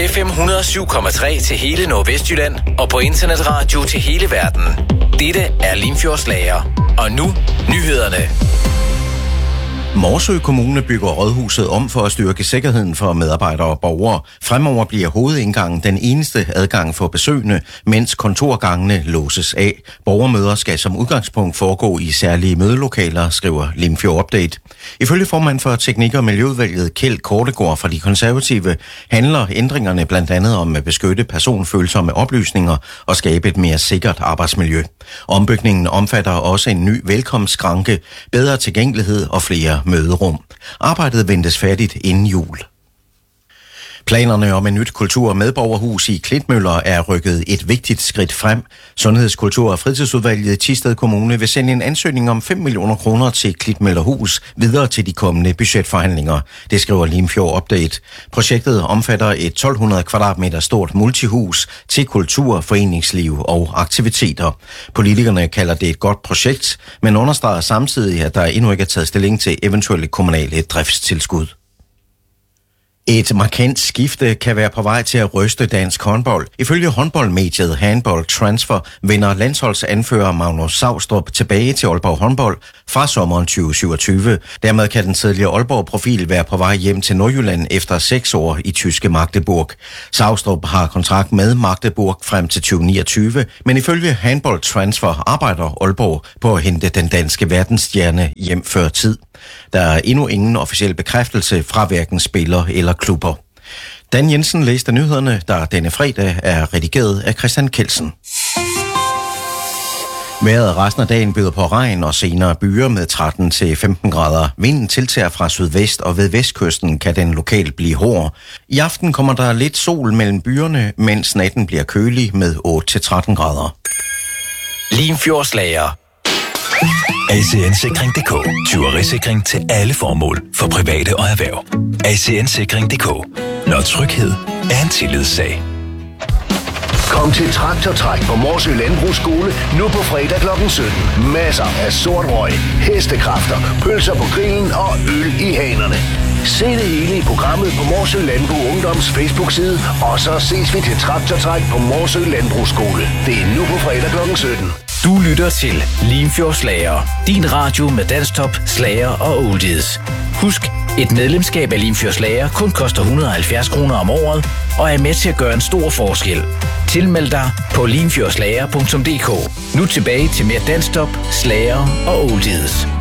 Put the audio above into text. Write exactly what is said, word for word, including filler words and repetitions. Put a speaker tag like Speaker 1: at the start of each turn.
Speaker 1: F M et hundrede og syv komma tre til hele Nordvestjylland og på internetradio til hele verden. Dette er Limfjordslager. Og nu nyhederne.
Speaker 2: Morsø Kommune bygger rådhuset om for at styrke sikkerheden for medarbejdere og borgere. Fremover bliver hovedindgangen den eneste adgang for besøgende, mens kontorgangene låses af. Borgermøder skal som udgangspunkt foregå i særlige mødelokaler, skriver Limfjord Update. Ifølge formand for Teknik- og Miljøudvalget Kjeld Kortegård fra De Konservative handler ændringerne blandt andet om at beskytte personfølsomme oplysninger og skabe et mere sikkert arbejdsmiljø. Ombygningen omfatter også en ny velkomstskranke, bedre tilgængelighed og flere møderum. Arbejdet ventes færdigt inden jul. Planerne om et nyt kultur- og medborgerhus i Klitmøller er rykket et vigtigt skridt frem. Sundheds-, Kultur- og Fritidsudvalget i Thisted Kommune vil sende en ansøgning om fem millioner kroner til Klitmøllerhus videre til de kommende budgetforhandlinger. Det skriver Limfjord Update. Projektet omfatter et tolv hundrede kvadratmeter stort multihus til kultur, foreningsliv og aktiviteter. Politikerne kalder det et godt projekt, men understreger samtidig, at der endnu ikke er taget stilling til eventuelle kommunale driftstilskud. Et markant skifte kan være på vej til at ryste dansk håndbold. Ifølge håndboldmediet Handball Transfer vender landsholdsanfører Magnus Saustrup tilbage til Aalborg håndbold fra sommeren tyve syvogtyve. Dermed kan den tidligere Aalborg-profil være på vej hjem til Nordjylland efter seks år i tyske Magdeburg. Saustrup har kontrakt med Magdeburg frem til tyve niogtyve, men ifølge Handball Transfer arbejder Aalborg på at hente den danske verdensstjerne hjem før tid. Der er endnu ingen officiel bekræftelse fra hverken spiller eller klubber. Dan Jensen læste nyhederne, der denne fredag er redigeret af Christian Kelsen. Vejret resten af dagen byder på regn og senere byer med tretten til femten grader. Vinden tiltager fra sydvest, og ved vestkysten kan den lokalt blive hård. I aften kommer der lidt sol mellem byerne, mens natten bliver kølig med otte til tretten grader.
Speaker 1: Limfjordslager.
Speaker 3: A C N-sikring punktum d k. Tyverisikring til alle formål for private og erhverv. A C N Sikring punktum d k. Når tryghed er en tillidssag.
Speaker 4: Kom til Traktortræk på Morsø Landbrugsskole nu på fredag klokken sytten. Masser af sort røg, hestekræfter, pølser på grillen og øl i hanerne. Se det hele i programmet på Morsø Landbrug Ungdoms Facebook-side, og så ses vi til Traktortræk på Morsø Landbrugsskole. Det er nu på fredag klokken sytten.
Speaker 1: Du lytter til Limfjordslager, din radio med danstop, slager og oldies. Husk, et medlemskab af Limfjordslager kun koster et hundrede og halvfjerds kroner om året, og er med til at gøre en stor forskel. Tilmeld dig på limfjordslager punktum d k. Nu tilbage til mere danstop, slager og oldies.